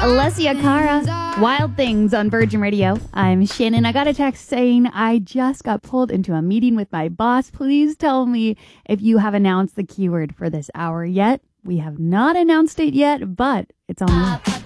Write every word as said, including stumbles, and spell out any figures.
Alessia Cara, Wild Things on Virgin Radio. I'm Shannon. I got a text saying I just got pulled into a meeting with my boss. Please tell me if you have announced the keyword for this hour yet. We have not announced it yet, but it's on the way.